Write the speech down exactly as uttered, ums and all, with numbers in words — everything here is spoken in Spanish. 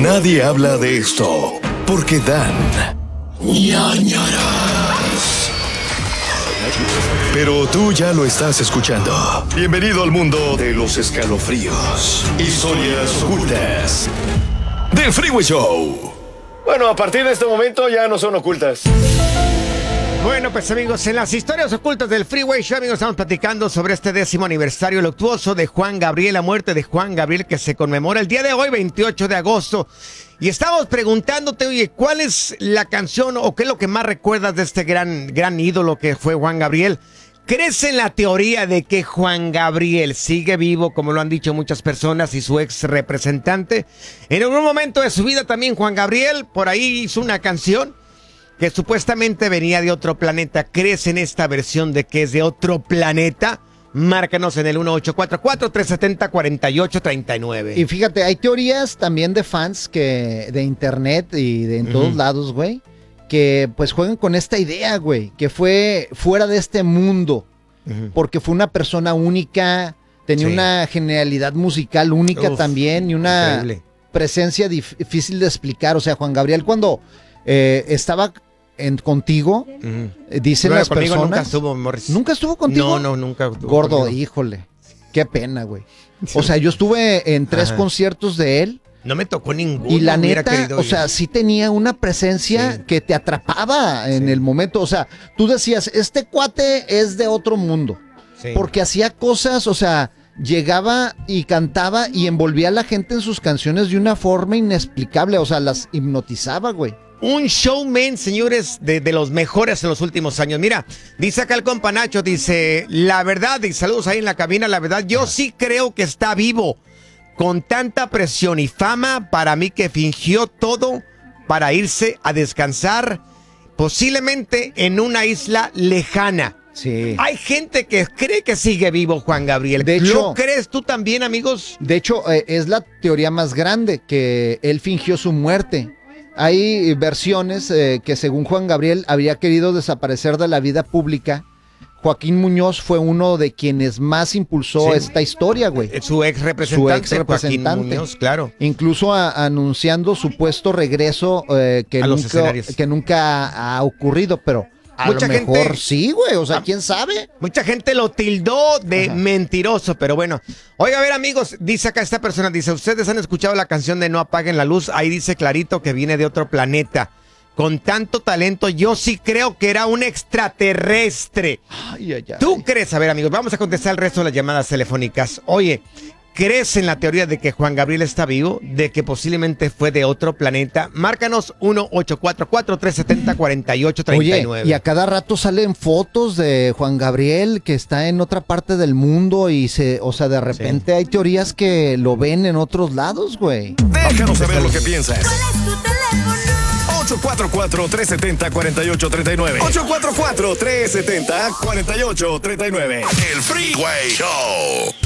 Nadie habla de esto porque dan ñañaras. Pero tú ya lo estás escuchando. Bienvenido al mundo de los escalofríos, historias ocultas del Freeway Show. Bueno, a partir de este momento ya no son ocultas. Bueno, pues amigos, en las historias ocultas del Freeway Show, amigos, estamos platicando sobre este décimo aniversario luctuoso de Juan Gabriel, la muerte de Juan Gabriel que se conmemora el día de hoy, veintiocho de agosto. Y estamos preguntándote, oye, ¿cuál es la canción o qué es lo que más recuerdas de este gran, gran ídolo que fue Juan Gabriel? ¿Crees en la teoría de que Juan Gabriel sigue vivo, como lo han dicho muchas personas, y su ex representante? En algún momento de su vida también Juan Gabriel por ahí hizo una canción que supuestamente venía de otro planeta. ¿Crees en esta versión de que es de otro planeta? Márcanos en el uno ocho cuatro cuatro, tres siete cero, cuatro ocho tres nueve. Y fíjate, hay teorías también de fans que de internet y de en uh-huh. todos lados, güey, que pues juegan con esta idea, güey, que fue fuera de este mundo, uh-huh. porque fue una persona única, tenía sí. una genialidad musical única Uf, también y una increíble. presencia difícil de explicar. O sea, Juan Gabriel cuando eh, estaba en, contigo, uh-huh. dicen no, las personas... Nunca estuvo, Morris. ¿Nunca estuvo contigo? No, no, nunca estuvo Gordo, conmigo. Híjole, qué pena, güey. O sea, yo estuve en tres Ajá. conciertos de él. No me tocó ninguno. Y la neta, o sea, sí tenía una presencia sí. que te atrapaba en sí. el momento. O sea, tú decías, este cuate es de otro mundo. Sí. Porque hacía cosas, o sea, llegaba y cantaba y envolvía a la gente en sus canciones de una forma inexplicable. O sea, las hipnotizaba, güey. Un showman, señores, de, de los mejores en los últimos años. Mira, dice acá el compa Nacho, dice, la verdad, y saludos ahí en la cabina, la verdad, yo sí creo que está vivo. Con tanta presión y fama, para mí que fingió todo para irse a descansar, posiblemente en una isla lejana. Sí. Hay gente que cree que sigue vivo Juan Gabriel. De hecho, ¿lo crees tú también, amigos? De hecho, eh, es la teoría más grande, que él fingió su muerte. Hay versiones eh, que según Juan Gabriel había querido desaparecer de la vida pública. Joaquín Muñoz fue uno de quienes más impulsó sí. esta historia, güey. Su ex representante, su ex representante. Joaquín Muñoz, claro. Incluso a, anunciando supuesto regreso eh, que, nunca, que nunca ha ocurrido, pero a mucha lo mejor gente, sí, güey. O sea, a, ¿quién sabe? Mucha gente lo tildó de Ajá. mentiroso, pero bueno. Oiga, a ver, amigos, dice acá esta persona, dice, ¿ustedes han escuchado la canción de No apaguen la luz? Ahí dice clarito que viene de otro planeta. Con tanto talento, yo sí creo que era un extraterrestre. Ay, ay, ay. ¿Tú crees? A ver, amigos, vamos a contestar el resto de las llamadas telefónicas. Oye, ¿crees en la teoría de que Juan Gabriel está vivo? ¿De que posiblemente fue de otro planeta? Márcanos uno ocho cuatro cuatro, tres siete cero, cuatro ocho tres nueve. Oye, y a cada rato salen fotos de Juan Gabriel que está en otra parte del mundo y se, o sea, de repente sí. hay teorías que lo ven en otros lados, güey. Déjanos saber lo que piensas. ¿Cuál es tu teléfono? ocho cuatro cuatro, tres siete cero, cuatro ocho tres nueve. ocho cuatro cuatro, tres siete cero, cuatro ocho tres nueve. El Freeway Show.